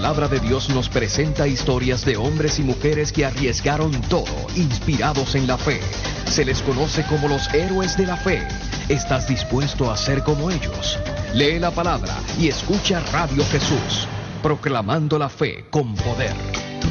palabra de Dios nos presenta historias de hombres y mujeres que arriesgaron todo, inspirados en la fe. Se les conoce como los héroes de la fe. ¿Estás dispuesto a ser como ellos? Lee la palabra y escucha Radio Jesús, proclamando la fe con poder.